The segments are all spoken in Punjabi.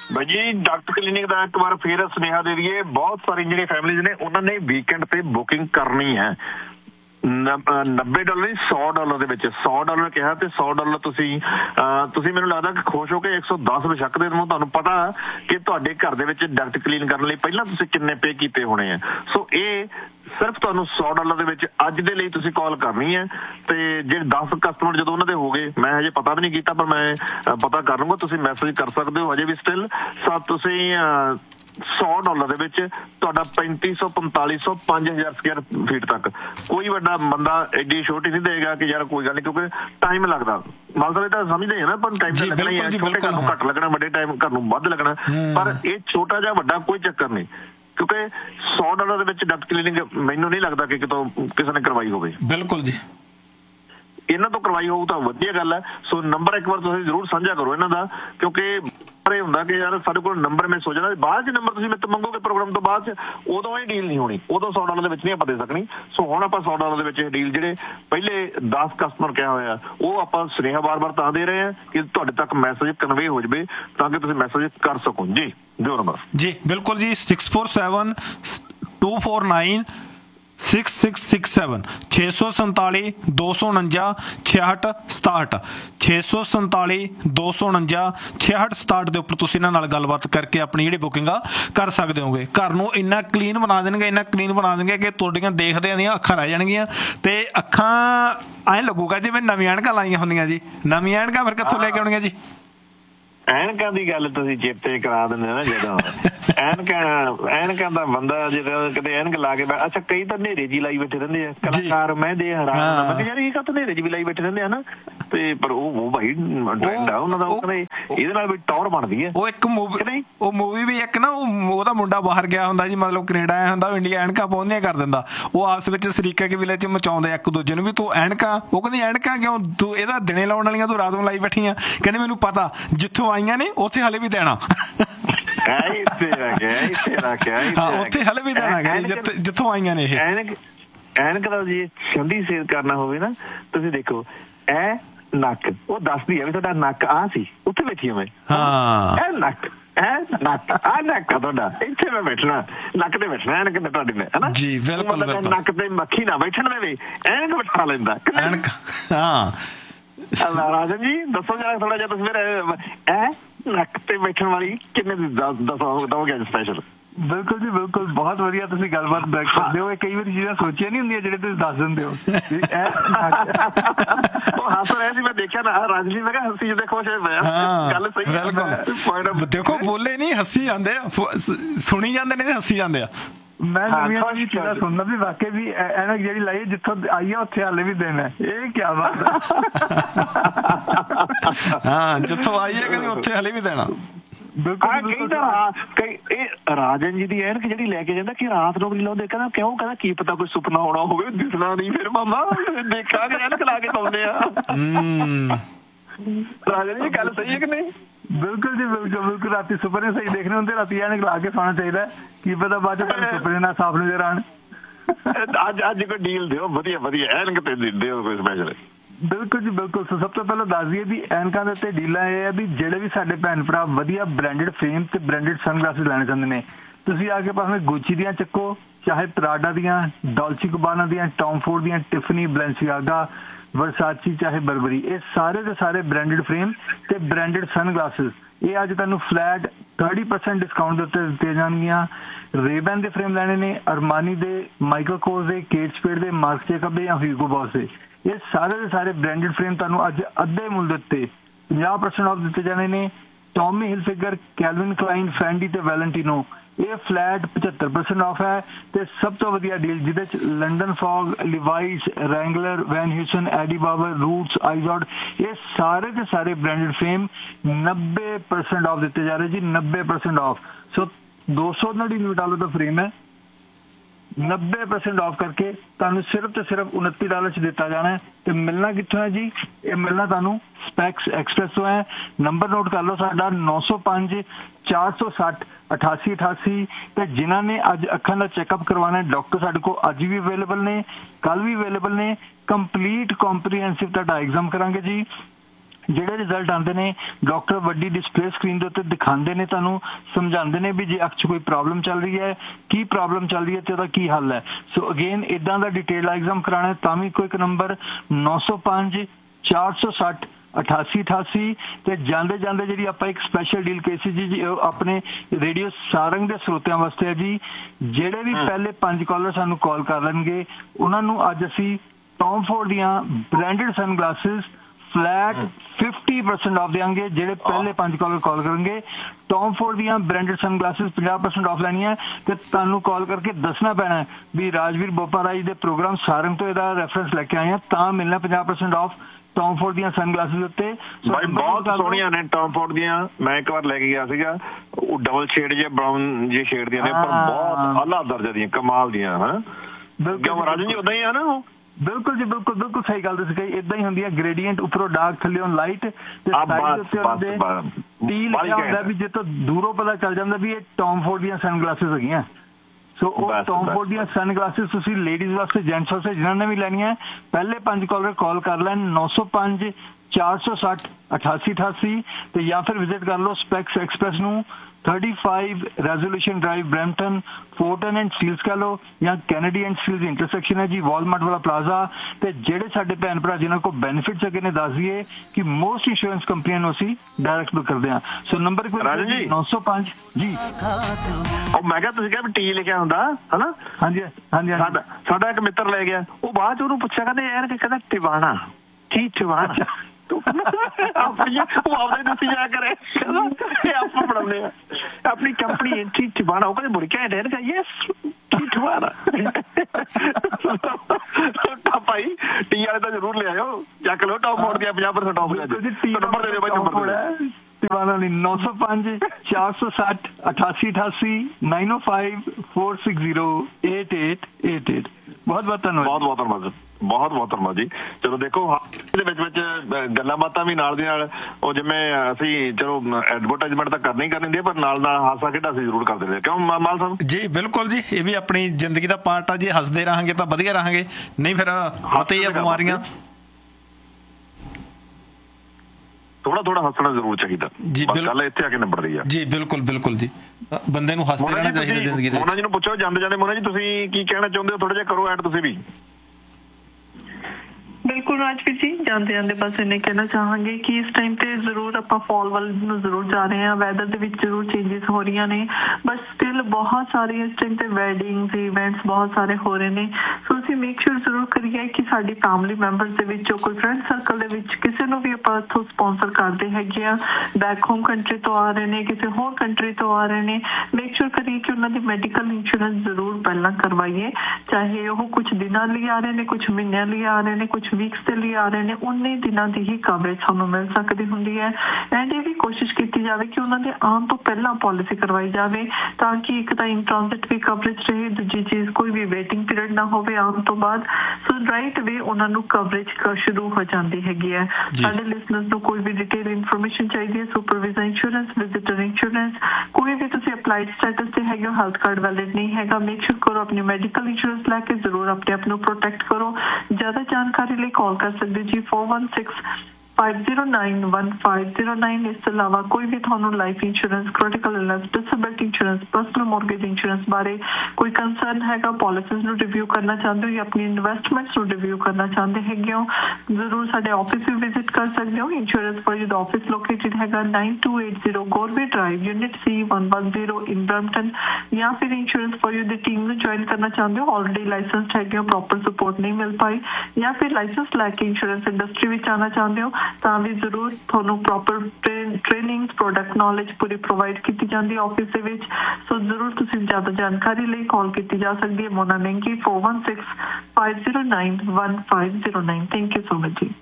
ਬਾਈ ਜੀ ਡਾਕਟਰ ਕਲੀਨਿਕ ਦਾ ਇੱਕ ਵਾਰ ਫੇਰ ਸੁਨੇਹਾ ਦੇ ਦਈਏ, ਬਹੁਤ ਸਾਰੀ ਜਿਹੜੀਆਂ ਫੈਮਲੀਜ਼ ਨੇ ਉਹਨਾਂ ਨੇ ਵੀਕਐਂਡ ਤੇ ਬੁਕਿੰਗ ਕਰਨੀ ਹੈ। $90 ਨਹੀਂ $100 ਦੇ ਵਿੱਚ, $100 ਕਿਹਾ ਤੇ $100 ਤੁਸੀਂ ਮੈਨੂੰ ਲੱਗਦਾ ਕਿ ਖੁਸ਼ ਹੋ ਕੇ 110 ਬੇਸ਼ੱਕ ਦੇ ਦਵੋ। ਤੁਹਾਨੂੰ ਪਤਾ ਕਿ ਤੁਹਾਡੇ ਘਰ ਦੇ ਵਿੱਚ ਡਾਕਟਰ ਕਲੀਨ ਕਰਨ ਲਈ ਪਹਿਲਾਂ ਤੁਸੀਂ ਕਿੰਨੇ ਪੇ ਕੀਤੇ ਹੋਣੇ ਆ। ਸੋ ਇਹ ਸਿਰਫ ਤੁਹਾਨੂੰ $100 ਦੇ ਵਿੱਚ ਅੱਜ ਦੇ ਲਈ ਤੁਸੀਂ ਕਾਲ ਕਰਨੀ ਹੈ। ਤੇ ਜਿਹੜੇ 10 ਕਸਟਮਰ ਜਦੋਂ ਉਹਨਾਂ ਦੇ ਹੋ ਗਏ, ਮੈਂ ਹਜੇ ਪਤਾ ਵੀ ਨਹੀਂ ਕੀਤਾ ਪਰ ਮੈਂ ਪਤਾ ਕਰ ਲੂੰਗਾ, ਤੁਸੀਂ ਮੈਸੇਜ ਕਰ ਸਕਦੇ ਹੋ ਹਜੇ ਵੀ ਸਟਿਲ। ਤੁਸੀਂ $100 ਦੇ ਵਿੱਚ ਤੁਹਾਡਾ 3500 4500 5000 ਸਕੁਅਰ ਫੀਟ ਤੱਕ ਕੋਈ ਵੱਡਾ ਬੰਦਾ ਐਡੀ ਛੋਟੀ ਨਹੀਂ ਦੇਗਾ ਕਿ ਯਾਰ ਕੋਈ ਗੱਲ ਨਹੀਂ, ਕਿਉਂਕਿ ਟਾਈਮ ਲੱਗਦਾ। ਮਤਲਬ ਇਹ ਤਾਂ ਸਮਝਦੇ ਆ ਨਾ, ਪਰ ਟਾਈਮ ਤਾਂ ਲੱਗਣਾ ਹੀ ਹੈ। ਛੋਟੇ ਘਰ ਨੂੰ ਘੱਟ ਲੱਗਣਾ, ਵੱਡੇ ਘਰ ਨੂੰ ਵੱਧ ਲੱਗਣਾ, ਪਰ ਇਹ ਛੋਟਾ ਜਾਂ ਵੱਡਾ ਕੋਈ ਚੱਕਰ ਨਹੀਂ, ਕਿਉਂਕਿ $100 ਦੇ ਵਿੱਚ ਡਾਕਟਰ ਕਲੀਨਿੰਗ ਮੈਨੂੰ ਨਹੀਂ ਲੱਗਦਾ ਕਿ ਕਿਤੋਂ ਕਿਸੇ ਨੇ ਕਰਵਾਈ ਹੋਵੇ। ਬਿਲਕੁਲ ਜੀ, ਇਹਨਾਂ ਤੋਂ ਕਰਵਾਈ ਹੋਊ ਤਾਂ ਵਧੀਆ ਗੱਲ ਹੈ। ਸੋ ਨੰਬਰ ਇੱਕ ਵਾਰ ਤੁਸੀਂ ਜ਼ਰੂਰ ਸਾਂਝਾ ਕਰੋ ਇਹਨਾਂ ਦਾ, ਕਿਉਂਕਿ ਇਹ ਹੁੰਦਾ ਕਿ ਯਾਰ ਸਾਡੇ ਕੋਲ ਨੰਬਰ ਮਿਸ ਹੋ ਜਾਣਾ, ਬਾਅਦ 'ਚ ਨੰਬਰ ਤੁਸੀਂ ਮੇਰੇ ਤੋਂ ਮੰਗੋਗੇ ਪ੍ਰੋਗਰਾਮ ਤੋਂ ਬਾਅਦ 'ਚ, ਉਦੋਂ ਇਹ ਡੀਲ ਨਹੀਂ ਹੋਣੀ, ਉਦੋਂ $100 ਦੇ ਵਿੱਚ ਨਹੀਂ ਆਪਾਂ ਦੇ ਸਕਣੀ। ਸੋ ਹੁਣ ਆਪਾਂ $100 ਦੇ ਵਿੱਚ ਇਹ ਡੀਲ ਜਿਹੜੇ ਪਹਿਲੇ 10 ਕਸਟਮਰ ਕਿਹਾ ਹੋਇਆ ਉਹ ਆਪਾਂ ਸੁਨੇਹਾ ਵਾਰ-ਵਾਰ ਤਾਂ ਦੇ ਰਹੇ ਹਾਂ ਕਿ ਤੁਹਾਡੇ ਤੱਕ ਮੈਸੇਜ ਕਨਵੇ ਹੋ ਜਾਵੇ ਤਾਂ ਕਿ ਤੁਸੀਂ ਮੈਸੇਜ ਕਰ ਸਕੋ। ਜੀ ਦਿਓ ਨੰਬਰ ਜੀ, ਬਿਲਕੁਲ ਜੀ, 647 249 6667 647 249 6667 647 249 6667 ਦੇ ਉੱਪਰ ਤੁਸੀਂ ਇਹਨਾਂ ਨਾਲ ਗੱਲਬਾਤ ਕਰਕੇ ਆਪਣੀ ਜਿਹੜੀ ਬੁਕਿੰਗ ਆ ਕਰ ਸਕਦੇ ਹੋਗੇ। ਘਰ ਨੂੰ ਇੰਨਾ ਕਲੀਨ ਬਣਾ ਦੇਣਗੇ, ਇੰਨਾ ਕਲੀਨ ਬਣਾ ਦੇਣਗੇ ਕਿ ਤੁਹਾਡੀਆਂ ਦੇਖਦਿਆਂ ਦੀਆਂ ਅੱਖਾਂ ਰਹਿ ਜਾਣਗੀਆਂ ਤੇ ਅੱਖਾਂ ਐਂ ਲੱਗੂਗਾ ਜਿਵੇਂ ਨਵੀਆਂ ਐਨਕਾਂ ਲਾਈਆਂ ਹੁੰਦੀਆਂ ਜੀ। ਨਵੀਆਂ ਐਨਕਾਂ ਫਿਰ ਕਿੱਥੋਂ ਲੈ ਕੇ ਆਉਣੀਆਂ ਜੀ? ਐਨਕਾਂ ਦੀ ਗੱਲ ਤੁਸੀਂ ਚੇਤੇ ਕਰਾ ਦਿੰਦੇ ਨਾ, ਜਦੋਂ ਐਨਕਾਂ ਦਾ ਬੰਦਾ ਜਦੋਂ ਕਿਤੇ ਐਨਕ ਲਾ ਕੇ ਅੱਛਾ, ਕਈ ਤਾਂ ਹਨੇਰੇ ਜੀ ਲਾਈ ਬੈਠੇ ਰਹਿੰਦੇ ਆ ਕਲਾਕਾਰ, ਮੈਂ ਦੇ ਹੈਰਾਨ ਮੈਂ ਯਾਰ ਇਹ ਕਾ ਹਨੇਰੇ ਜੀ ਵੀ ਲਾਈ ਬੈਠੇ ਰਹਿੰਦੇ ਆ ਨਾ, ਤੇ ਪਰ ਉਹ ਭਾਈ ਟ੍ਰੈਂਡ ਆ ਉਹਨਾਂ ਦਾ, ਉਹ ਕਹਿੰਦੇ ਇਹਦੇ ਨਾਲ ਵੀ ਟੌਰ ਬਣਦੀ ਹੈ। ਉਹ ਇੱਕ ਮੂਵੀ ਵੀ ਇੱਕ ਨਾ ਉਹਦਾ ਮੁੰਡਾ ਬਾਹਰ ਗਿਆ ਹੁੰਦਾ ਜੀ, ਮਤਲਬ ਕੈਨੇਡਾ ਆਇਆ ਹੁੰਦਾ, ਉਹ ਇੰਡੀਆ ਐਨਕਾਂ ਪਾਉਂਦੀਆਂ ਕਰ ਦਿੰਦਾ, ਉਹ ਆਪਸ ਵਿੱਚ ਸਰੀਕਾ ਕੇ ਵਿਲੇ 'ਚ ਮਚਾਉਂਦੇ ਇੱਕ ਦੂਜੇ ਨੂੰ ਵੀ ਤੂੰ ਐਨਕਾਂ, ਉਹ ਕਹਿੰਦੀ ਐਨਕਾਂ ਕਿਉਂ ਤੂੰ ਇਹਦਾ ਦਿਨੇ ਲਾਉਣ ਵਾਲੀਆਂ ਤੂੰ ਰਾਤ ਨੂੰ ਲਾਈ ਬੈਠੀ ਆ, ਕਹਿੰਦੇ ਮੈਨੂੰ ਪਤਾ ਜਿੱਥੋਂ ਆਈਆਂ ਨੇ ਉੱਥੇ ਹਲੇ ਵੀ ਦੇਣਾ, ਉੱਥੇ ਹਲੇ ਵੀ ਦੇਣਾ ਜਿੱਥੋਂ ਆਈਆਂ ਨੇ ਇਹ। ਐਨਕ ਦਾ ਜੀ ਛੰਦੀ ਸੇਲ ਕਰਨਾ ਹੋਵੇ ਨਾ, ਤੁਸੀਂ ਦੇਖੋ ਇਹ ਨੱਕ ਉਹ ਦੱਸਦੀ ਹੈ ਵੀ ਤੁਹਾਡਾ ਨੱਕ ਆਹ ਸੀ, ਉੱਥੇ ਬੈਠੀ ਮੈਂ ਇਹ ਨੱਕ ਨੱਕ ਆ ਨੱਕ ਆ ਤੁਹਾਡਾ, ਇੱਥੇ ਮੈਂ ਬੈਠਣਾ, ਨੱਕ ਤੇ ਬੈਠਣਾ ਐਨਕ ਤੇ ਤੁਹਾਡੇ ਨੇ, ਹਨਾ ਜੀ ਬਿਲਕੁਲ। ਨੱਕ ਤੇ ਮੱਖੀ ਨਾ ਬੈਠਣ ਦੇਵੇ, ਐਨਕ ਬਿਠਾ ਲੈਂਦਾ ਐਨਕ। ਹਾਂ ਰਾਜਨ ਜੀ ਦੱਸੋ ਜਰਾ ਥੋੜਾ ਜਿਹਾ ਤੁਸੀਂ ਫਿਰ ਇਹ ਨੱਕ ਤੇ ਬੈਠਣ ਵਾਲੀ ਕਿੰਨੇ ਦਓਗੇ ਅੱਜ ਸਪੈਸ਼ਲ? ਬਿਲਕੁਲ ਜੀ ਬਿਲਕੁਲ, ਬਹੁਤ ਵਧੀਆ ਤੁਸੀਂ ਗੱਲਬਾਤ ਬੈਕ ਕਰਦੇ ਹੋ। ਇਹ ਕਈ ਵਾਰੀ ਚੀਜ਼ਾਂ ਸੋਚੀਆਂ ਨਹੀਂ ਹੁੰਦੀਆਂ ਜਿਹੜੇ ਤੁਸੀਂ ਦੱਸ ਦਿੰਦੇ ਹੋ। ਉਹ ਹੱਸ ਰਿਹਾ ਸੀ, ਮੈਂ ਦੇਖਿਆ ਨਾ ਰਾਜਨੀ, ਮੈਂ ਕਿਹਾ ਹੱਸੀ ਜਿਹਦੇ ਖੁਸ਼ ਹੋਇਆ ਗੱਲ ਸਹੀ। ਦੇਖੋ ਬੋਲੇ ਨਹੀਂ ਹੱਸੀ ਜਾਂਦੇ ਆ, ਸੁਣੀ ਜਾਂਦੇ ਨੇ ਤੇ ਹੱਸੀ ਜਾਂਦੇ ਆ। ਮੈਂ ਨਵੀਆਂ ਚੀਜ਼ਾਂ ਸੁਣਦਾ ਵੀ ਵਾਕਈ ਵੀ ਐਨਕ ਜਿਹੜੀ ਲਾਈ ਜਿੱਥੋਂ ਆਈ ਆ ਉੱਥੇ ਹਾਲੇ ਵੀ ਦੇਣਾ, ਇਹ ਕੀ ਬਾਤ ਹਾਂ, ਜਿੱਥੋਂ ਆਈ ਹੈ ਕਹਿੰਦੇ ਉੱਥੇ ਹਾਲੇ ਵੀ ਦੇਣਾ। ਰਾਜਨ ਜੀ ਦੀ ਐਨਕ ਜਿਹੜੀ ਲੈ ਕੇ ਜਾਂਦਾ ਕਿ ਰਾਤ ਨੂੰ ਨਹੀਂ ਲਾਉਂਦੇ, ਕਹਿੰਦਾ ਕਿਉਂ, ਕਹਿੰਦਾ ਕੀ ਪਤਾ ਕੋਈ ਸੁਪਨਾ ਆਉਣਾ ਹੋਵੇ, ਦਿਸਣਾ ਨਹੀਂ, ਫਿਰ ਮਾਮਾ ਦੇਖਾਂਗੇ ਐਨਕ ਲਾ ਕੇ ਪਾਉਂਦੇ ਆ। ਰਾਜਨ ਜੀ ਗੱਲ ਸਹੀ ਹੈ ਕਿ ਨਹੀਂ? ਬਿਲਕੁਲ ਜੀ ਬਿਲਕੁਲ ਬਿਲਕੁਲ, ਰਾਤੀ ਸੁਪਨੇ ਸਹੀ ਦੇਖਣੇ ਹੁੰਦੇ, ਰਾਤੀ ਐਨਕ ਲਾ ਕੇ ਸੌਣਾ ਚਾਹੀਦਾ, ਕੀ ਪਤਾ ਬਾਅਦ ਚ ਤੁਹਾਨੂੰ ਸੁਪਨੇ ਨਾਲ ਸਾਫ਼ ਨਜ਼ਰ ਆਉਣ। ਅੱਜ ਕੋਈ ਡੀਲ ਦਿਓ ਵਧੀਆ ਵਧੀਆ, ਐਨਕ ਤੇ ਦਿਓ ਕੋਈ ਸਪੈਸ਼ਲ। ਬਿਲਕੁਲ ਜੀ ਬਿਲਕੁਲ। ਸਭ ਤੋਂ ਪਹਿਲਾਂ ਦੱਸ ਦਈਏ ਵੀ ਐਨਕਾਂ ਦੇ ਉੱਤੇ ਡੀਲਾਂ ਇਹ ਹੈ ਵੀ ਜਿਹੜੇ ਵੀ ਸਾਡੇ ਭੈਣ ਭਰਾ ਵਧੀਆ ਬ੍ਰਾਂਡਡ ਫਰੇਮ ਤੇ ਬ੍ਰਾਂਡਡ ਸਨਗਲਾਸਿਸ ਲੈਣੇ ਚਾਹੁੰਦੇ ਨੇ, ਤੁਸੀਂ ਆ ਕੇ ਭਾਵੇਂ ਗੁੱਚੀ ਦੀਆਂ ਚੱਕੋ, ਚਾਹੇ ਪ੍ਰਾਡਾ ਦੀਆਂ, ਡੋਲਚੀ ਗਬਾਨਾ ਦੀਆਂ, ਟੌਮ ਫੋਰਡ ਦੀਆਂ, ਟਿਫਨੀ, ਬੈਲੈਂਸੀਆਗਾ, ਵਰਸਾਚੀ, ਚਾਹੇ ਬਰਬਰੀ, ਇਹ ਸਾਰੇ ਦੇ ਸਾਰੇ ਬ੍ਰਾਂਡਡ ਫਰੇਮ ਤੇ ਬ੍ਰਾਂਡਡ ਸਨਗਲਾਸਿਸ ਇਹ ਅੱਜ ਤੁਹਾਨੂੰ ਫਲੈਟ 30% ਡਿਸਕਾਊਂਟ ਦੇ ਉੱਤੇ ਦਿੱਤੀਆਂ ਜਾਣਗੀਆਂ। ਰੇਬੈਨ ਦੇ ਫਰੇਮ ਲੈਣੇ ਨੇ, ਅਰਮਾਨੀ ਦੇ, ਮਾਈਕਲ ਕੋਰਸ ਦੇ, ਕੇਟ ਸਪੇਡ ਦੇ, ਮਾਰਕ ਜੇਕਬ ਦੇ ਜਾਂ ਹਿਊਗੋ ਬੌਸ ਦੇ, ਇਹ ਸਾਰੇ ਦੇ ਸਾਰੇ ਬ੍ਰਾਂਡਡ ਫਰੇਮ ਤੁਹਾਨੂੰ ਅੱਜ ਅੱਧੇ ਮੁੱਲ ਦੇ ਉੱਤੇ 50% ਆਫ ਦਿੱਤੇ ਜਾਣੇ ਨੇ। ਟੌਮੀ ਹਿਲਫਿਗਰ, ਕੈਲਵਿਨ ਕਲਾਈਨ, ਫੈਂਡੀ ਤੇ ਵੈਲੈਂਟੀਨੋ ਇਹ ਫਲੈਟ 75% ਆਫ ਹੈ। ਤੇ ਸਭ ਤੋਂ ਵਧੀਆ ਡੀਲ ਜਿਹਦੇ ਚ ਲੰਡਨ ਫੌਗ, ਲਿਵਾਈਸ, ਰੈਂਗਲਰ, ਵੈਨ ਹਿਊਸਨ, ਐਡੀ ਬਾਬਰ, ਰੂਟਸ, ਆਈਜ਼ੌਡ ਇਹ ਸਾਰੇ ਦੇ ਸਾਰੇ ਬ੍ਰਾਂਡਡ ਫਰੇਮ 90% ਆਫ ਦਿੱਤੇ ਜਾ ਰਹੇ ਜੀ, 90% ਆਫ। ਸੋ $299 ਦਾ ਫਰੇਮ ਹੈ, 90% ਆਫ ਕਰਕੇ ਤੁਹਾਨੂੰ ਸਿਰਫ ਤੇ ਸਿਰਫ $29 ਚ ਦਿੱਤਾ ਜਾਣਾ। ਤੇ ਮਿਲਣਾ ਕਿੱਥੋਂ ਹੈ ਜੀ? ਇਹ ਮਿਲਣਾ ਤੁਹਾਨੂੰ ਸਪੈਕਸ ਐਕਸਪ੍ਰੈਸ ਤੋਂ ਹੈ। ਨੰਬਰ ਨੋਟ ਕਰ ਲਓ ਸਾਡਾ 905 460 8888। ਤੇ ਜਿਨ੍ਹਾਂ ਨੇ ਅੱਜ ਅੱਖਾਂ ਦਾ ਚੈੱਕਅਪ ਕਰਵਾਉਣਾ, ਡਾਕਟਰ ਸਾਡੇ ਕੋਲ ਅੱਜ ਵੀ ਅਵੇਲੇਬਲ ਨੇ, ਕੱਲ ਵੀ ਅਵੇਲੇਬਲ ਨੇ। ਕੰਪਲੀਟ ਕੰਪਰੀਹੈਂਸਿਵ ਤੁਹਾਡਾ ਐਗਜ਼ਾਮ ਕਰਾਂਗੇ ਜੀ, ਜਿਹੜੇ ਰਿਜ਼ਲਟ ਆਉਂਦੇ ਨੇ ਡਾਕਟਰ ਵੱਡੀ ਡਿਸਪਲੇ ਸਕਰੀਨ ਦੇ ਉੱਤੇ ਦਿਖਾਉਂਦੇ ਨੇ, ਤੁਹਾਨੂੰ ਸਮਝਾਉਂਦੇ ਨੇ ਵੀ ਜੇ ਅੱਖ 'ਚ ਕੋਈ ਪ੍ਰੋਬਲਮ ਚੱਲ ਰਹੀ ਹੈ, ਕੀ ਪ੍ਰੋਬਲਮ ਚੱਲ ਰਹੀ ਹੈ ਤੇ ਉਹਦਾ ਕੀ ਹੱਲ ਹੈ। ਸੋ ਅਗੇਨ ਇੱਦਾਂ ਦਾ ਡਿਟੇਲ ਐਗਜ਼ਾਮ ਕਰਾਉਣਾ ਤਾਂ ਵੀ ਕੋਈ ਇੱਕ ਨੰਬਰ 905 460 8888 ਤੇ ਜਾਂਦੇ ਜਾਂਦੇ ਜਿਹੜੀ ਆਪਾਂ ਇੱਕ ਸਪੈਸ਼ਲ ਡੀਲ ਕੀਤੀ ਜੀ ਆਪਣੇ ਰੇਡੀਓ ਸਾਰੰਗ ਦੇ ਸਰੋਤਿਆਂ ਵਾਸਤੇ ਹੈ ਜੀ। ਜਿਹੜੇ ਵੀ ਪਹਿਲੇ 5 ਕਾਲਰ ਸਾਨੂੰ ਕਾਲ ਕਰ ਲੈਣਗੇ ਉਹਨਾਂ ਨੂੰ ਅੱਜ ਅਸੀਂ ਟੌਮ ਫੋਰਡ ਦੀਆਂ ਬ੍ਰਾਂਡਡ ਸਨਗਲਾਸਿਸ ਫਲੈਟ 50% ਆਫ ਦੇਵਾਂਗੇ। ਜਿਹੜੇ ਪਹਿਲੇ 5 ਕਾਲਰ ਕਾਲ ਕਰਨਗੇ ਟੌਮ ਫੋਰਡ ਦੀਆਂ ਬ੍ਰਾਂਡਡ ਸਨਗਲਾਸਿਸ 50% ਆਫ ਲੈਣੀ ਹੈ ਤੇ ਤੁਹਾਨੂੰ ਕਾਲ ਕਰਕੇ ਦੱਸਣਾ ਪੈਣਾ ਵੀ ਰਾਜਵੀਰ ਬੋਪਾ ਰਾਜ ਦੇ ਪ੍ਰੋਗਰਾਮ ਸਾਰੰਗ ਤੋਂ ਇਹਦਾ ਰੈਫਰੈਂਸ ਲੈ ਕੇ ਆਏ ਆ ਤਾਂ ਮਿਲਣਾ 50% ਆਫ ਟੌਮ ਫੋਰਡ ਦੀਆਂ ਸਨਗਲਾਸਿਸ ਉੱਤੇ। ਬਾਈ ਬਹੁਤ ਸੋਹਣੀਆਂ ਨੇ ਟੌਮ ਫੋਰਡ ਦੀਆਂ, ਮੈਂ ਇੱਕ ਵਾਰ ਲੈ ਕੇ ਗਿਆ ਸੀਗਾ, ਉਹ ਡਬਲ ਸ਼ੇਡ ਜੇ ਬਰਾਊਨ ਜੇ ਸ਼ੇਡ ਦੀਆਂ ਨੇ ਪਰ ਬਹੁਤ ਆਲਾ ਦਰਜੇ ਦੀਆਂ ਕਮਾਲ ਦੀਆਂ। ਹਾਂ ਬਿਲਕੁਲ ਰਾਜਨ ਜੀ ਉਦਾਂ ਹੀ ਆ ਨਾ ਉਹ। ਬਿਲਕੁਲ ਜੀ ਬਿਲਕੁਲ ਬਿਲਕੁਲ ਸਹੀ ਗੱਲ ਤੁਸੀਂ ਕਹੀ, ਇਦਾਂ ਹੀ ਹੁੰਦੀ ਹੈ ਗ੍ਰੇਡੀਐਂਟ ਉੱਪਰੋਂ ਡਾਰਕ ਥੱਲੇੋਂ ਲਾਈਟ ਤੇ ਸਾਈਡ ਉੱਤੇ ਉਹਦੇ ਟੀ ਲਿਖਿਆ ਹੁੰਦਾ ਵੀ ਜੇ ਤੋਂ ਦੂਰੋਂ ਪਤਾ ਚੱਲ ਜਾਂਦਾ ਵੀ ਇਹ ਟੌਮ ਫੋਰਡ ਦੀਆਂ ਸਨਗਲਾਸਿਸ ਹੈਗੀਆਂ। ਸੋ ਉਹ ਟੌਮ ਫੋਰਡ ਦੀਆਂ ਸਨਗਲਾਸਿਸ ਤੁਸੀਂ ਲੇਡੀਜ਼ ਵਾਸਤੇ ਜੈਂਟਸ ਵਾਸਤੇ ਜਿਨ੍ਹਾਂ ਨੇ ਵੀ ਲੈਣੀਆਂ ਪਹਿਲੇ 5 ਕਾਲਰ ਕਾਲ ਕਰ ਲੈਣ 905 460 8888 ਤੇ ਜਾਂ ਫਿਰ ਵਿਜ਼ਿਟ ਕਰ ਲਓ ਸਪੈਕਸ ਐਕਸਪ੍ਰੈਸ ਨੂੰ 35 resolution drive Brampton ਫੋਰਟਨ and Steeles ਕਹ ਲਓ ਜਾਂ ਕੈਨੇਡੀ ਐਂਡ ਸਟੀਲਸ ਇੰਟਰਸੈਕਸ਼ਨ ਹੈ ਜੀ ਵਾਲਮਾਰਟ ਵਾਲਾ ਪਲਾਜ਼ਾ। ਤੇ ਜਿਹੜੇ ਸਾਡੇ ਭੈਣ ਭਰਾ ਜਿਨ੍ਹਾਂ ਕੋਲ ਬੈਨੀਫਿਟਸ ਹੈਗੇ ਨੇ ਦੱਸ ਦਈਏ ਕਿ ਮੋਸਟ ਇੰਸ਼ੋਰੈਂਸ ਕੰਪਨੀਆਂ ਨੂੰ ਅਸੀਂ ਡਾਇਰੈਕਟ ਬੁੱਕ ਕਰਦੇ ਹਾਂ। ਸੋ ਨੰਬਰ 905 ਜੀ। ਉਹ ਮੈਂ ਕਿਹਾ ਤੁਸੀਂ ਕਿਹਾ ਵੀ ਟੀ ਲਿਖਿਆ ਹੁੰਦਾ ਹਨਾ। ਹਾਂਜੀ ਹਾਂਜੀ ਸਾਡਾ ਇੱਕ ਮਿੱਤਰ ਲੈ ਗਿਆ, ਉਹ ਬਾਅਦ ਚ ਉਹਨੂੰ ਪੁੱਛਿਆ ਕਹਿੰਦੇ ਯਾਰ ਕਿ ਕਹਿੰਦਾ ਟਿਵਾਣਾ ਕੀ ਟਿਵਾਣਾ ਆਪਣੀ ਉਹ ਆਪਦੇ ਦੱਸੀ ਜਾ ਕਰੇ ਆਪਾਂ ਪੜਾਉਂਦੇ ਆ ਆਪਣੀ ਕੰਪਨੀ ਟਿਵਾਣਾ ਉਹ ਕਹਿੰਦੇ ਬੜੀ ਘੈਂਟ ਹੈ ਯੈਸ ਟਿਵਾਣਾ ਭਾਈ ਟੀ ਵਾਲੇ ਤਾਂ ਜ਼ਰੂਰ ਲੈ ਆਇਓ ਚੱਕ ਲਓ ਟੌਪ ਫੋਰਡ ਦੀਆਂ 50% ਆਫ ਨੰਬਰ ਦੇ ਦਿਓ ਬਾਈ ਨੰਬਰ ਟਿਵਾਣਾ ਲਈ 905 460 8888 905 460 8888। ਬਹੁਤ ਬਹੁਤ ਧੰਨਵਾਦ। ਬਹੁਤ ਬਹੁਤ ਧੰਨਵਾਦ ਬਹੁਤ ਬਹੁਤ ਧੰਨਵਾਦ ਜੀ। ਚਲੋ ਦੇਖੋ ਇਹਦੇ ਵਿੱਚ ਗੱਲਾਂ ਬਾਤਾਂ ਵੀ ਨਾਲ ਦੀ ਨਾਲ ਉਹ ਜਿਵੇਂ ਅਸੀਂ ਚਲੋ ਐਡਵਰਟਾਈਜ਼ਮੈਂਟ ਤਾਂ ਕਰਨੀ ਹੁੰਦੀ ਹੈ ਪਰ ਨਾਲ ਹਾਸਾ ਖੇਡਾ ਅਸੀਂ ਜ਼ਰੂਰ ਕਰਦੇ ਰਹੇ ਕਿਉਂ ਮਾਲ ਸਾਹਿਬ ਜੀ। ਬਿਲਕੁਲ ਜੀ, ਇਹ ਵੀ ਆਪਣੀ ਜ਼ਿੰਦਗੀ ਦਾ ਪਾਰਟ ਆ। ਜੇ ਹੱਸਦੇ ਰਹਾਂਗੇ ਤਾਂ ਵਧੀਆ ਰਹਾਂਗੇ, ਨਹੀਂ ਫਿਰ ਪਤਾ ਹੀ ਆ ਬਿਮਾਰੀਆਂ। ਥੋੜਾ ਹੱਸਣਾ ਜ਼ਰੂਰ ਚਾਹੀਦਾ ਜੀ, ਗੱਲ ਇੱਥੇ ਆ ਕੇ ਨਿਬੜਦੀ ਆ ਜੀ। ਬਿਲਕੁਲ ਬਿਲਕੁਲ ਜੀ, ਬੰਦੇ ਨੂੰ ਹੱਸਦੇ ਰਹਿਣਾ ਚਾਹੀਦਾ ਜ਼ਿੰਦਗੀ ਦੇ ਵਿੱਚ। ਮੋਨਾ ਜੀ ਨੂੰ ਪੁੱਛੋ ਜਾਂਦੇ ਜਾਂਦੇ, ਮੋਨਾ ਜੀ ਤੁਸੀਂ ਕੀ ਕਹਿਣਾ ਚਾਹੁੰਦੇ ਹੋ? ਥੋੜਾ ਜਿਹਾ ਕਰੋ ਐਡ ਤੁਸੀਂ ਵੀ। ਬਿਲਕੁਲ ਰਾਜਵੀਰ ਜੀ, ਜਾਂਦੇ ਜਾਂਦੇ ਬਸ ਇੰਨੇ ਕਹਿਣਾ ਚਾਹਾਂਗੇ ਕਿ ਇਸ ਟਾਈਮ ਤੇ ਜ਼ਰੂਰ ਆਪਾਂ ਫਾਲ ਵੱਲ ਨੂੰ ਜ਼ਰੂਰ ਜਾ ਰਹੇ ਹਾਂ। ਵੈਦਰ ਦੇ ਵਿੱਚ ਜ਼ਰੂਰ ਚੇਂਜਸ ਹੋ ਰਹੀਆਂ ਨੇ ਬਟ ਸਟਿਲ ਬਹੁਤ ਸਾਰੇ ਇਸ ਟਾਈਮ ਤੇ ਵੈਡਿੰਗਸ ਇਵੈਂਟਸ ਬਹੁਤ ਸਾਰੇ ਹੋ ਰਹੇ ਨੇ। ਸੋ ਅਸੀਂ ਮੇਕ ਸ਼ੋਰ ਜ਼ਰੂਰ ਕਰੀਏ ਕਿ ਸਾਡੀ ਫੈਮਿਲੀ ਮੈਂਬਰਸ ਦੇ ਵਿੱਚੋਂ ਕੋਈ ਫਰੈਂਡ ਸਰਕਲ ਦੇ ਵਿੱਚ ਕਿਸੇ ਨੂੰ ਵੀ ਆਪਾਂ ਇੱਥੋਂ ਸਪਾਂਸਰ ਕਰਦੇ ਹੈਗੇ ਆ, ਬੈਕ ਹੋਮ ਕੰਟਰੀ ਤੋਂ ਆ ਰਹੇ ਨੇ, ਕਿਸੇ ਹੋਰ ਕੰਟਰੀ ਤੋਂ ਆ ਰਹੇ ਨੇ, ਮੇਕ ਸ਼ੋਰ ਕਰੀਏ ਕਿ ਉਹਨਾਂ ਦੀ ਮੈਡੀਕਲ ਇੰਸ਼ੋਰੈਂਸ ਜ਼ਰੂਰ ਪਹਿਲਾਂ ਕਰਵਾਈਏ। ਚਾਹੇ ਉਹ ਕੁਝ ਦਿਨਾਂ ਲਈ ਆ ਰਹੇ ਨੇ, ਕੁਝ ਮਹੀਨਿਆਂ ਲਈ ਆ ਰਹੇ ਨੇ, ਕੁਝ ਵੀਕਸ ਦੇ ਲਈ ਆ ਰਹੇ ਨੇ, ਉਨੇ ਦਿਨਾਂ ਦੀ ਹੀ ਕਵਰੇਜ ਸਾਨੂੰ ਮਿਲ ਸਕਦੀ ਹੁੰਦੀ ਹੈ। ਐਂਡ ਇਹ ਵੀ ਕੋਸ਼ਿਸ਼ ਕੀਤੀ ਜਾਵੇ ਕਿ ਉਹਨਾਂ ਦੇ ਆਉਣ ਤੋਂ ਪਹਿਲਾਂ ਪਾਲਿਸੀ ਕਰਵਾਈ ਜਾਵੇ ਤਾਂ ਕਿ ਇੱਕ ਤਾਂ ਇਨ ਟ੍ਰਾਂਜ਼ਿਟ ਵੀ ਕਵਰੇਜ ਰਹੇ, ਦੂਜੀ ਚੀਜ਼ ਕੋਈ ਵੀ ਵੇਟਿੰਗ ਪੀਰੀਅਡ ਨਾ ਹੋਵੇ ਆਉਣ ਤੋਂ ਬਾਅਦ। ਸੋ ਰਾਈਟ ਵੇ ਉਹਨਾਂ ਨੂੰ ਕਵਰੇਜ ਸ਼ੁਰੂ ਹੋ ਜਾਂਦੀ ਹੈਗੀ ਹੈ। ਸਾਡੇ ਲਿਸਨਰਸ ਨੂੰ ਕੋਈ ਵੀ ਡਿਟੇਲ ਇਨਫੋਰਮੇਸ਼ਨ ਚਾਹੀਦੀ ਹੈ, ਸੁਪਰਵਾਈਜ਼ਰ ਇੰਸ਼ੋਰੈਂਸ, ਵਿਜ਼ਿਟਰ ਇੰਸ਼ੋਰੈਂਸ, ਕੋਈ ਵੀ ਤੁਸੀਂ ਅਪਲਾਈਡ ਸਟੇਟਸ ਤੇ ਹੈਗੇ ਹੋ, ਹੈਲਥ ਕਾਰਡ ਵੈਲਿਡ ਨਹੀਂ ਹੈਗਾ, ਮੇਕ ਸ਼ੋਰ ਕਰੋ ਆਪਣੀ ਮੈਡੀਕਲ ਇੰਸ਼ੋਰੈਂਸ ਲੈ ਕੇ ਜ਼ਰੂਰ ਆਪਣੇ ਆਪ ਨੂੰ ਪ੍ਰੋਟੈਕਟ ਕਰੋ। ਜ਼ਿਆਦਾ ਜਾਣਕਾਰੀ ਲਈ ਕਾਲ ਕਰ ਸਕਦੇ ਜੀ 416-509-1509। ਇਸ ਤੋਂ ਇਲਾਵਾ ਕੋਈ ਵੀ ਤੁਹਾਨੂੰ life insurance, critical illness, disability insurance, personal mortgage insurance ਬਾਰੇ ਕੋਈ ਕੰਸਰਨ ਹੈਗਾ, ਪਾਲਿਸੀਜ਼ ਨੂੰ ਰਿਵਿਊ ਕਰਨਾ ਚਾਹੁੰਦੇ ਹੋ ਜਾਂ ਆਪਣੀ ਇਨਵੈਸਟਮੈਂਟਸ ਨੂੰ ਰਿਵਿਊ ਕਰਨਾ ਚਾਹੁੰਦੇ ਹੈਗੇ ਹੋ, ਜ਼ਰੂਰ ਸਾਡੇ ਆਫਿਸ ਵੀ ਵਿਜ਼ਿਟ ਕਰ ਸਕਦੇ ਹੋ। Insurance for you the office located ਹੈਗਾ 9280 ਗੋਰਵੇ ਡਰਾਈਵ, ਯੂਨਿਟ C110 ਇਨ ਬਰੈਂਪਟਨ। ਜਾਂ ਫਿਰ insurance for you the team ਨੂੰ ਜੁਆਇਨ ਕਰਨਾ ਚਾਹੁੰਦੇ ਹੋ, ਆਲਰੇਡੀ ਲਾਇਸੈਂਸਡ ਹੈਗੇ ਹੋ, ਪ੍ਰੋਪਰ ਸਪੋਰਟ ਨਹੀਂ ਮਿਲ ਪਾਈ, ਜਾਂ ਫਿਰ ਲਾਇਸੈਂਸ ਲੈ ਕੇ ਇੰਸ਼ੋਰੈਂਸ ਇੰਡਸਟਰੀ ਵਿੱਚ ਆਉਣਾ ਚਾਹੁੰਦੇ ਹੋ ਤਾਂ ਵੀ ਜ਼ਰੂਰ ਤੁਹਾਨੂੰ ਪ੍ਰੋਪਰ ਟ੍ਰੇਨਿੰਗ, ਪ੍ਰੋਡਕਟ ਨੌਲੇਜ ਪੂਰੀ ਪ੍ਰੋਵਾਈਡ ਕੀਤੀ ਜਾਂਦੀ ਹੈ ਆਫਿਸ ਦੇ ਵਿੱਚ। ਸੋ ਜ਼ਰੂਰ ਤੁਸੀਂ ਜ਼ਿਆਦਾ ਜਾਣਕਾਰੀ ਲਈ ਕਾਲ ਕੀਤੀ ਜਾ ਸਕਦੀ ਹੈ ਮੋਨਾ ਮਹਿੰਗੀ 416-509-1509। ਥੈਂਕ ਯੂ ਸੋ ਮਚ ਜੀ।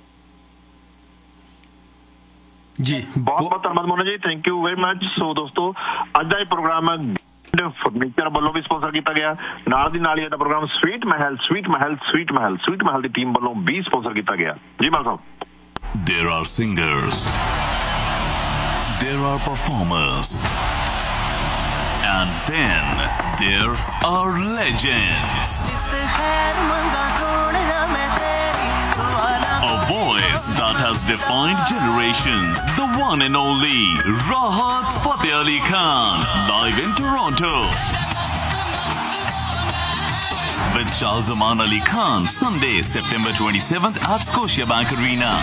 ਜੀ ਬਹੁਤ ਬਹੁਤ ਧੰਨਵਾਦ ਮੋਨਾ ਜੀ, ਥੈਂਕ ਯੂ ਵੈਰੀ ਮਚ। ਸੋ ਦੋਸਤੋ ਅੱਜ ਦਾ ਇਹ ਪ੍ਰੋਗਰਾਮ ਫਰਨੀਚਰ ਵੱਲੋਂ ਵੀ ਸਪਾਂਸਰ ਕੀਤਾ ਗਿਆ, ਨਾਲ ਦੀ ਨਾਲ ਹੀ ਇਹਦਾ ਪ੍ਰੋਗਰਾਮ ਸਵੀਟ ਮਹਿਲ ਦੀ ਟੀਮ ਵੱਲੋਂ ਵੀ ਸਪਾਂਸਰ ਕੀਤਾ ਗਿਆ ਜੀ। ਮਾਲ ਸਾਹਿਬ there are singers, there are performers, and then there are legends. A voice that has defined generations. The one and only Rahat Fateh Ali Khan. Live in Toronto. With Shahzaman Ali Khan, Sunday, September 27th at Scotiabank Arena.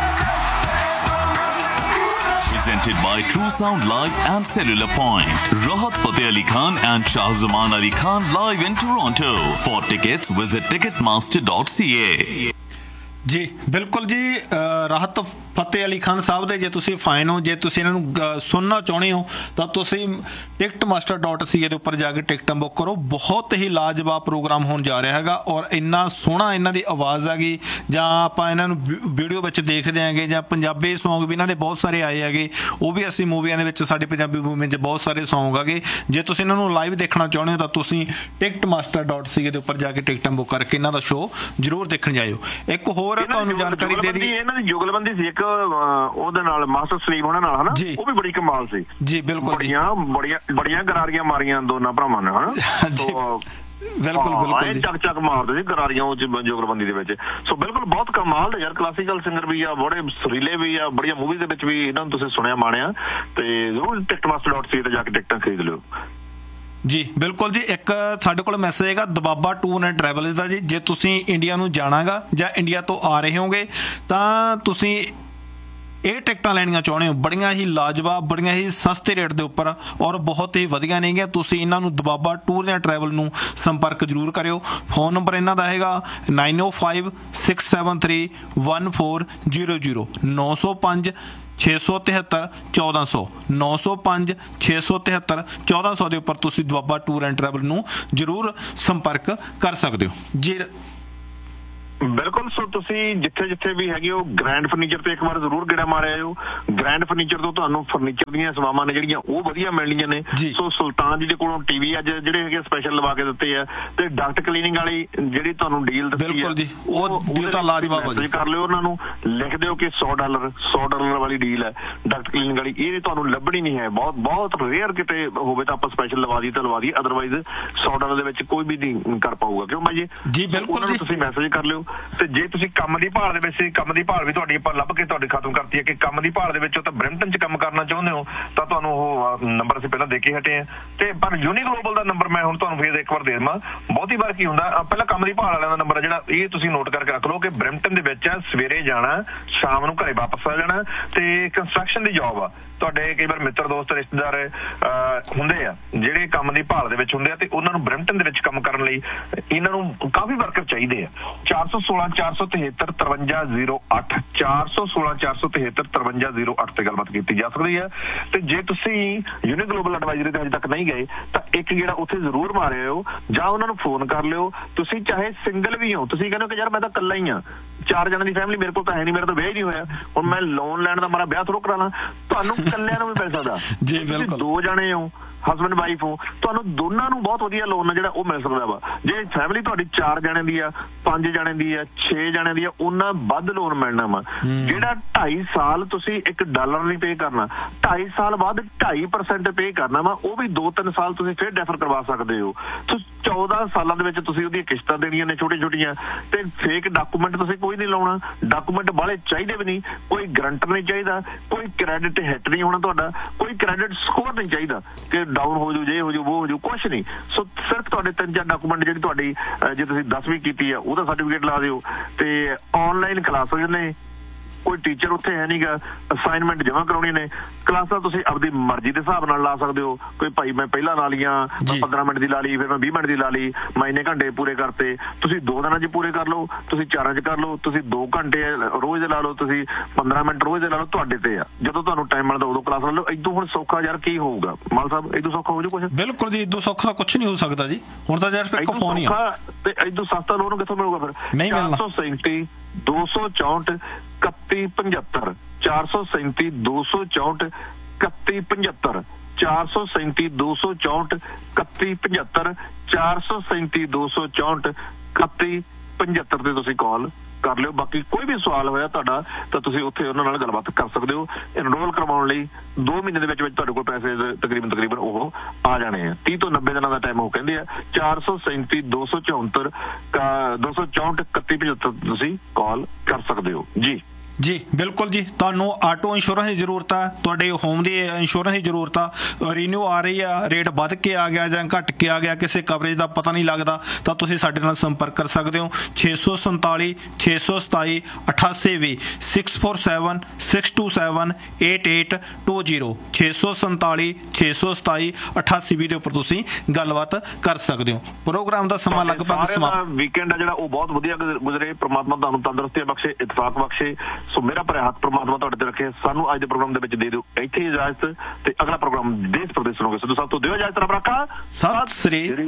Presented by True Sound Live and Cellular Point. Rahat Fateh Ali Khan and Shahzaman Ali Khan live in Toronto. For tickets, visit ticketmaster.ca. ਜੀ ਬਿਲਕੁਲ ਜੀ ਰਾਹਤ ਫਤਿਹ ਅਲੀ ਖਾਨ ਸਾਹਿਬ ਦੇ ਜੇ ਤੁਸੀਂ ਫੈਨ ਹੋ, ਜੇ ਤੁਸੀਂ ਇਹਨਾਂ ਨੂੰ ਸੁਣਨਾ ਚਾਹੁੰਦੇ ਹੋ ਤਾਂ ਤੁਸੀਂ ticketmaster.ca ਦੇ ਉੱਪਰ ਜਾ ਕੇ ਟਿਕਟਾਂ ਬੁੱਕ ਕਰੋ। ਬਹੁਤ ਹੀ ਲਾਜਵਾਬ ਪ੍ਰੋਗਰਾਮ ਹੋਣ ਜਾ ਰਿਹਾ ਹੈਗਾ ਔਰ ਇੰਨਾ ਸੋਹਣਾ ਇਹਨਾਂ ਦੀ ਆਵਾਜ਼ ਹੈਗੀ, ਜਾਂ ਆਪਾਂ ਇਹਨਾਂ ਨੂੰ ਵੀਡੀਓ ਵਿੱਚ ਦੇਖਦੇ ਆਂਗੇ, ਜਾਂ ਪੰਜਾਬੀ ਸੌਂਗ ਵੀ ਇਹਨਾਂ ਦੇ ਬਹੁਤ ਸਾਰੇ ਆਏ ਹੈਗੇ, ਉਹ ਵੀ ਅਸੀਂ ਮੂਵੀਆਂ ਦੇ ਵਿੱਚ, ਸਾਡੇ ਪੰਜਾਬੀ ਮੂਵੀਆਂ 'ਚ ਬਹੁਤ ਸਾਰੇ ਸੌਂਗ ਹੈਗੇ। ਜੇ ਤੁਸੀਂ ਇਹਨਾਂ ਨੂੰ ਲਾਈਵ ਦੇਖਣਾ ਚਾਹੁੰਦੇ ਹੋ ਤਾਂ ਤੁਸੀਂ ticketmaster.ca ਦੇ ਉੱਪਰ ਜਾ ਕੇ ਟਿਕਟਾਂ ਬੁੱਕ ਕਰਕੇ ਇਹਨਾਂ ਦਾ ਸ਼ੋਅ ਜ਼ਰੂਰ ਦੇਖਣ ਜਾਇਓ। ਇੱਕ ਹੋਰ ਤੁਹਾਨੂੰ ਜਾਣਕਾਰੀ ਦੇ ਦੀ, ਇਹਨਾਂ ਦੀ ਜੁਗਲਬੰਦੀ ਸੀ ਇੱਕ ਉਹਦੇ ਨਾਲ ਮਾਸਟਰ ਸਲੀਮ ਉਹਨਾਂ ਨਾਲ, ਹਨਾ, ਉਹ ਵੀ ਬੜੀ ਕਮਾਲ ਸੀ ਜੀ। ਬਿਲਕੁਲ ਬੜੀਆਂ ਗਰਾਰੀਆਂ ਮਾਰੀਆਂ ਦੋਨਾਂ ਭਰਾਵਾਂ ਨੇ, ਹਨਾ, ਬਿਲਕੁਲ ਚੱਕ ਚੱਕ ਮਾਰਦੇ ਸੀ ਗਰਾਰੀਆਂ ਉਹ ਜੁਗਲਬੰਦੀ ਦੇ ਵਿੱਚ। ਸੋ ਬਿਲਕੁਲ ਬਹੁਤ ਕਮਾਲ ਦੇ ਯਾਰ ਕਲਾਸੀਕਲ ਸਿੰਗਰ ਵੀ ਆ, ਬੜੇ ਸੁਰੀਲੇ ਵੀ ਆ, ਬੜੀਆਂ ਮੂਵੀਜ਼ ਦੇ ਵਿੱਚ ਵੀ ਇਹਨਾਂ ਨੂੰ ਤੁਸੀਂ ਸੁਣਿਆ ਮਾਣਿਆ, ਤੇ ਜ਼ਰੂਰ ticketmaster.ca ਤੇ ਜਾ ਕੇ ਟਿਕਟਾਂ ਖਰੀਦ ਲਿਓ ਜੀ। ਬਿਲਕੁਲ ਜੀ। ਇੱਕ ਸਾਡੇ ਕੋਲ ਮੈਸੇਜ ਹੈਗਾ ਦਬਾਬਾ ਟੂਰ ਐਂਡ ਟਰੈਵਲਸ ਦਾ ਜੀ। ਜੇ ਤੁਸੀਂ ਇੰਡੀਆ ਨੂੰ ਜਾਣਾਗਾ ਜਾਂ ਇੰਡੀਆ ਤੋਂ ਆ ਰਹੇ ਹੋਗੇ ਤਾਂ ਤੁਸੀਂ ਇਹ ਟਿਕਟਾਂ ਲੈਣੀਆਂ ਚਾਹੁੰਦੇ ਹੋ, ਬੜੀਆਂ ਹੀ ਲਾਜਵਾਬ, ਬੜੀਆਂ ਹੀ ਸਸਤੇ ਰੇਟ ਦੇ ਉੱਪਰ ਔਰ ਬਹੁਤ ਹੀ ਵਧੀਆ ਨੇਗੀਆਂ, ਤੁਸੀਂ ਇਹਨਾਂ ਨੂੰ ਦਬਾਬਾ ਟੂਰ ਐਂਡ ਟਰੈਵਲ ਨੂੰ ਸੰਪਰਕ ਜ਼ਰੂਰ ਕਰਿਓ। ਫੋਨ ਨੰਬਰ ਇਹਨਾਂ ਦਾ ਹੈਗਾ 9056731400 905 673 1400 905 673 1400 ਦੇ ਉੱਪਰ ਤੁਸੀਂ ਦੁਆਬਾ ਟੂਰ ਐਂਡ ਟਰੈਵਲ ਨੂੰ ਜ਼ਰੂਰ ਸੰਪਰਕ ਕਰ ਸਕਦੇ ਹੋ ਜੀ। ਬਿਲਕੁਲ। ਸੋ ਤੁਸੀਂ ਜਿੱਥੇ ਜਿੱਥੇ ਵੀ ਹੈਗੇ ਹੋ ਗ੍ਰੈਂਡ ਫਰਨੀਚਰ ਤੇ ਇੱਕ ਵਾਰ ਜ਼ਰੂਰ ਗੇੜਾ ਮਾਰਿਆ ਆਇਓ। ਗ੍ਰੈਂਡ ਫਰਨੀਚਰ ਤੋਂ ਤੁਹਾਨੂੰ ਫਰਨੀਚਰ ਦੀਆਂ ਸੇਵਾਵਾਂ ਨੇ ਜਿਹੜੀਆਂ ਉਹ ਵਧੀਆ ਮਿਲਣੀਆਂ ਨੇ। ਸੋ ਸੁਲਤਾਨ ਜੀ ਦੇ ਕੋਲੋਂ ਟੀਵੀ ਅੱਜ ਜਿਹੜੇ ਹੈਗੇ ਸਪੈਸ਼ਲ ਲਵਾ ਕੇ ਦਿੱਤੇ ਆ, ਤੇ ਡਕਟ ਕਲੀਨਿੰਗ ਵਾਲੀ ਜਿਹੜੀ ਤੁਹਾਨੂੰ ਡੀਲ ਦਿੱਤੀ ਬਿਲਕੁਲ ਜੀ, ਉਹ ਡੀਲ ਤਾਂ ਲਾਜਵਾਬ ਆ ਜੀ। ਕਰ ਲਿਓ, ਉਹਨਾਂ ਨੂੰ ਲਿਖ ਦਿਓ ਕਿ $100 ਵਾਲੀ ਡੀਲ ਹੈ ਡਕਟ ਕਲੀਨਿੰਗ ਵਾਲੀ, ਇਹ ਤੁਹਾਨੂੰ ਲੱਭਣੀ ਨਹੀਂ ਹੈ। ਬਹੁਤ ਰੇਅਰ ਕਿਤੇ ਹੋਵੇ ਤਾਂ ਆਪਾਂ ਸਪੈਸ਼ਲ ਲਵਾ ਦੀ ਤਾਂ ਲਵਾ ਦੀ, ਅਦਰਵਾਈਜ਼ $100 ਦੇ ਵਿੱਚ ਕੋਈ ਵੀ ਨਹੀਂ ਕਰ ਪਾਊਗਾ। ਕਿਉਂ ਬਾਈ ਜੀ? ਬਿਲਕੁਲ। ਤੁਸੀਂ ਮੈਸੇਜ ਕਰ ਲਿਓ। ਤੇ ਜੇ ਤੁਸੀਂ ਕੰਮ ਦੀ ਭਾਲ ਦੇ ਵਿੱਚ, ਕੰਮ ਦੀ ਭਾਲ ਵੀ ਤੁਹਾਡੀ ਆਪਾਂ ਲੱਭ ਕੇ ਤੁਹਾਡੀ ਖਤਮ ਕਰਤੀ ਹੈ ਕਿ ਕੰਮ ਦੀ ਭਾਲ ਦੇ ਵਿੱਚ ਤਾਂ ਬ੍ਰੈਂਪਟਨ 'ਚ ਕੰਮ ਕਰਨਾ ਚਾਹੁੰਦੇ ਹੋ ਤਾਂ ਤੁਹਾਨੂੰ ਉਹ ਨੰਬਰ ਅਸੀਂ ਪਹਿਲਾਂ ਦੇ ਕੇ ਹਟੇ ਆ, ਤੇ ਪਰ ਯੂਨੀ ਗਲੋਬਲ ਦਾ ਨੰਬਰ ਮੈਂ ਹੁਣ ਤੁਹਾਨੂੰ ਫੇਰ ਇੱਕ ਵਾਰ ਦੇ ਦੇਵਾਂ। ਬਹੁਤੀ ਵਾਰ ਕੀ ਹੁੰਦਾ, ਪਹਿਲਾਂ ਕੰਮ ਦੀ ਭਾਲ ਵਾਲਿਆਂ ਦਾ ਨੰਬਰ ਜਿਹੜਾ, ਇਹ ਤੁਸੀਂ ਨੋਟ ਕਰਕੇ ਰੱਖ ਲਓ ਕਿ ਬ੍ਰੈਂਪਟਨ ਦੇ ਵਿੱਚ ਸਵੇਰੇ ਜਾਣਾ, ਸ਼ਾਮ ਨੂੰ ਘਰੇ ਵਾਪਸ ਆ ਜਾਣਾ, ਤੇ ਕੰਸਟਰਕਸ਼ਨ ਦੀ ਜੌਬ ਆ। ਤੁਹਾਡੇ ਕਈ ਵਾਰ ਮਿੱਤਰ ਦੋਸਤ ਰਿਸ਼ਤੇਦਾਰ ਹੁੰਦੇ ਆ ਜਿਹੜੇ ਕੰਮ ਦੀ ਭਾਲ ਦੇ ਵਿੱਚ ਹੁੰਦੇ ਆ, ਤੇ ਉਹਨਾਂ ਨੂੰ ਬ੍ਰੈਂਪਟਨ ਦੇ ਵਿੱਚ ਕੰਮ ਕਰਨ ਲਈ ਇਹਨਾਂ ਨੂੰ ਕਾਫੀ ਵਰਕਰ ਚਾਹੀਦੇ ਆ। 416 473 5308 416 473 5308 ਤੇ ਗੱਲਬਾਤ ਕੀਤੀ ਜਾ ਸਕਦੀ ਹੈ। ਤੇ ਜੇ ਤੁਸੀਂ ਯੂਨੀ ਗਲੋਬਲ ਐਡਵਾਈਜ਼ਰੀ ਤੇ ਅਜੇ ਤੱਕ ਨਹੀਂ ਗਏ ਤਾਂ ਇੱਕ ਜਿਹੜਾ ਉੱਥੇ ਜ਼ਰੂਰ ਮਾਰਿਓ, ਜਾਂ ਉਹਨਾਂ ਨੂੰ ਫੋਨ ਕਰ ਲਿਓ। ਤੁਸੀਂ ਚਾਹੇ ਸਿੰਗਲ ਵੀ ਹੋ, ਤੁਸੀਂ ਕਹਿੰਦੇ ਹੋ ਕਿ ਯਾਰ ਮੈਂ ਤਾਂ ਇਕੱਲਾ ਹੀ ਆ, 4 ਜਣਾਂ ਦੀ ਫੈਮਿਲੀ ਮੇਰੇ ਕੋਲ ਤਾਂ ਹੈ ਨਹੀਂ, ਮੇਰਾ ਤਾਂ ਵਿਆਹ ਹੀ ਨਹੀਂ ਹੋਇਆ, ਹੁਣ ਮੈਂ ਲੋਨ ਲੈਣ ਦਾ ਮਾਰਾ ਵਿਆਹ ਥੋੜ੍ਹਾ ਕਰਾ ਲਾਂ। ਤੁਹਾਨੂੰ ਇਕੱਲਿਆਂ ਨੂੰ ਵੀ ਮਿਲ ਸਕਦਾ। ਜੇ ਤੁਸੀਂ 2 ਜਣੇ ਹੋ, ਹਸਬੈਂਡ ਵਾਈਫ ਹੋ, ਤੁਹਾਨੂੰ ਦੋਨਾਂ ਨੂੰ ਬਹੁਤ ਵਧੀਆ ਲੋਨ ਜਿਹੜਾ ਉਹ ਮਿਲ ਸਕਦਾ ਵਾ। ਜੇ ਫੈਮਿਲੀ ਤੁਹਾਡੀ 4 ਜਣਿਆਂ ਦੀ ਆ, 5 ਜਣਿਆਂ ਦੀ ਆ, 6 ਜਣਿਆਂ ਦੀ ਆ, ਉਹਨਾਂ ਵੱਧ ਲੋਨ ਮਿਲਣਾ ਵਾ। ਜਿਹੜਾ 2.5 ਸਾਲ ਤੁਸੀਂ $1 ਨਹੀਂ ਪੇ ਕਰਨਾ, 2.5 ਸਾਲ ਬਾਅਦ 2.5% ਪੇ ਕਰਨਾ ਵਾ, ਉਹ ਵੀ 2-3 ਸਾਲ ਤੁਸੀਂ ਫਿਰ ਡੈਫਰ ਕਰਵਾ ਸਕਦੇ ਹੋ। 14 ਸਾਲਾਂ ਦੇ ਵਿੱਚ ਤੁਸੀਂ ਉਹਦੀਆਂ ਕਿਸ਼ਤਾਂ ਦੇਣੀਆਂ ਨੇ ਛੋਟੀਆਂ-ਛੋਟੀਆਂ, ਤੇ ਫੇਕ ਡਾਕੂਮੈਂਟ ਤੁਸੀਂ ਕੋਈ ਨਹੀਂ ਲਾਉਣਾ। ਡਾਕੂਮੈਂਟ ਬਾਹਲੇ ਚਾਹੀਦੇ ਵੀ ਨਹੀਂ, ਕੋਈ ਗਰੰਟਰ ਨਹੀਂ ਚਾਹੀਦਾ, ਕੋਈ ਕ੍ਰੈਡਿਟ ਹਿੱਟ ਨਹੀਂ ਹੋਣਾ ਤੁਹਾਡਾ, ਕੋਈ ਕ੍ਰੈਡਿਟ ਸਕੋਰ ਨਹੀਂ ਚਾਹੀਦਾ ਕਿ ਡਾਊਨ ਹੋ ਜੂ, ਜੇ ਹੋ ਜੂ, ਉਹ ਹੋ ਜੂ, ਕੁਛ ਨਹੀਂ। ਸੋ ਸਿਰਫ ਤੁਹਾਡੇ 3-4 ਡਾਕੂਮੈਂਟ, ਜਿਹੜੀ ਤੁਹਾਡੀ ਜੇ ਤੁਸੀਂ 10ਵੀਂ ਕੀਤੀ ਆ ਉਹਦਾ ਸਰਟੀਫਿਕੇਟ ਲਾ ਦਿਓ, ਤੇ ਆਨਲਾਈਨ ਕਲਾਸਾਂ ਨੇ, ਕੋਈ ਟੀਚਰ ਉੱਥੇ ਹੈ ਨਹੀਂਗਾ, ਅਸਾਈਨਮੈਂਟ ਜਮ੍ਹਾਂ ਕਰਾਉਣੀ ਨੇ, ਕਲਾਸਾਂ ਤੁਸੀਂ ਆਪਦੀ ਮਰਜ਼ੀ ਦੇ ਹਿਸਾਬ ਨਾਲ ਲਾ ਸਕਦੇ ਹੋ। ਕੋਈ ਭਾਈ ਮੈਂ ਪਹਿਲਾਂ ਲਾ ਲਈਆਂ, ਮੈਂ 15 ਮਿੰਟ ਦੀ ਲਾ ਲਈ, ਫਿਰ ਮੈਂ 20 ਮਿੰਟ ਦੀ ਲਾ ਲਈ, ਮੈਂ ਇੰਨੇ ਘੰਟੇ ਪੂਰੇ ਕਰਤੇ। ਤੁਸੀਂ 2 ਦਿਨਾਂ 'ਚ ਪੂਰੇ ਕਰ ਲਓ, ਤੁਸੀਂ 4 'ਚ ਕਰ ਲਓ, ਤੁਸੀਂ 2 ਘੰਟੇ ਰੋਜ਼ ਲਾ ਲਓ, ਤੁਸੀਂ 15 ਮਿੰਟ ਰੋਜ਼ ਲਾ ਲਓ, ਤੁਹਾਡੇ ਤੇ ਆ। ਜਦੋਂ ਤੁਹਾਨੂੰ ਟਾਈਮ ਮਿਲਦਾ ਉਦੋਂ ਕਲਾਸ ਲਾ ਲਓ। ਇਦੋਂ ਹੁਣ ਸੌਖਾ ਯਾਰ ਕੀ ਹੋਊਗਾ ਮਾਲ ਸਾਹਿਬ? ਇਦੋਂ ਸੌਖਾ ਹੋ ਜੂ ਕੁਛ? ਬਿਲਕੁਲ ਜੀ, ਇਦੋਂ ਸੌਖਾ ਕੁਛ ਨਹੀਂ ਹੋ ਸਕਦਾ ਜੀ। ਹੁਣ ਤਾਂ ਯਾਰ ਇੱਕ ਫੋਨ ਹੀ ਆ, ਤੇ ਇਦੋਂ ਸਸਤਾ ਲੋਨ ਕਿੱਥੋਂ ਮਿਲੂਗਾ ਫਿਰ? ਨਹੀਂ ਮਿਲਣਾ। 437 264 3175 437 264 3175 437 264 3175 437 264 3175 ਤੇ ਤੁਸੀਂ ਕਾਲ ਕਰ ਲਿਓ। ਬਾਕੀ ਕੋਈ ਵੀ ਸਵਾਲ ਹੋਇਆ ਤੁਹਾਡਾ ਤਾਂ ਤੁਸੀਂ ਉੱਥੇ ਉਹਨਾਂ ਨਾਲ ਗੱਲਬਾਤ ਕਰ ਸਕਦੇ ਹੋ। ਇਨਰੋਲ ਕਰਵਾਉਣ ਲਈ 2 ਮਹੀਨੇ ਦੇ ਵਿੱਚ ਤੁਹਾਡੇ ਕੋਲ ਪੈਸੇ ਤਕਰੀਬਨ ਉਹ ਆ ਜਾਣੇ ਆ। 30 ਤੋਂ 90 ਦਿਨਾਂ ਦਾ ਟਾਈਮ ਉਹ ਕਹਿੰਦੇ ਆ। 437 274 264 3175 ਤੁਸੀਂ ਕਾਲ ਕਰ ਸਕਦੇ ਹੋ ਜੀ। ਜੀ ਬਿਲਕੁਲ ਜੀ। ਤੁਹਾਨੂੰ ਆਟੋ ਇੰਸ਼ੋਰੈਂਸ ਦੀ ਜ਼ਰੂਰਤ ਹੈ, ਤੁਹਾਡੇ ਹੋਮ ਦੀ ਇੰਸ਼ੋਰੈਂਸ ਦੀ ਜ਼ਰੂਰਤ ਆ, ਰੀਨਿਊ ਆ ਰਹੀ ਆ, ਰੇਟ ਵੱਧ ਕੇ ਆ ਗਿਆ ਜਾਂ ਘਟ ਕੇ ਆ ਗਿਆ, ਕਿਸੇ ਕਵਰੇਜ ਦਾ ਪਤਾ ਨਹੀਂ ਲੱਗਦਾ, ਤਾਂ ਤੁਸੀਂ ਸਾਡੇ ਨਾਲ ਸੰਪਰਕ ਕਰ ਸਕਦੇ ਹੋ। 647 627 8820 647 627 8820 647 627 8820 ਦੇ ਉੱਪਰ ਤੁਸੀਂ ਗੱਲਬਾਤ ਕਰ ਸਕਦੇ ਹੋ। ਪ੍ਰੋਗਰਾਮ ਦਾ ਸਮਾਂ ਲਗਭਗ ਸਮਾਪਤ। ਵੀਕਐਂਡ ਆ ਜਿਹੜਾ ਉਹ ਬਹੁਤ ਵਧੀਆ ਗੁਜ਼ਰੇ। ਪ੍ਰਮਾਤਮਾ ਤੁਹਾਨੂੰ ਤੰਦਰੁਸਤੀ ਬਖਸ਼ੇ, ਇਤਫਾਕ ਬਖਸ਼ੇ। ਸੋ ਮੇਰਾ ਭਰਾ ਹੱਥ ਪ੍ਰਮਾਤਮਾ ਤੁਹਾਡੇ ਤੇ ਰੱਖੇ। ਸਾਨੂੰ ਅੱਜ ਦੇ ਪ੍ਰੋਗਰਾਮ ਦੇ ਵਿੱਚ ਦੇ ਦਿਓ ਇੱਥੇ ਇਜਾਜ਼ਤ, ਤੇ ਅਗਲਾ ਪ੍ਰੋਗਰਾਮ ਦੇਸ਼ ਪ੍ਰਦੇਸ਼ ਨੂੰ ਸਿੱਧੂ ਸਾਹਿਬ ਤੋਂ ਦਿਓ ਇਜਾਜ਼ਤ। ਰੱਬ ਰੱਖਾ। ਸਤਿ ਸ੍ਰੀ